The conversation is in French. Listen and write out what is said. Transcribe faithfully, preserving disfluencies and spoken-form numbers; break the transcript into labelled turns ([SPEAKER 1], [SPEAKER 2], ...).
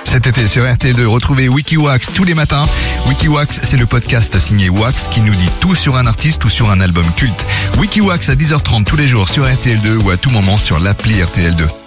[SPEAKER 1] Cet été sur R T L deux, retrouvez WikiWax tous les matins. WikiWax, c'est le podcast signé Wax qui nous dit tout sur un artiste ou sur un album culte. WikiWax à dix heures trente tous les jours sur R T L deux ou à tout moment sur l'appli R T L deux.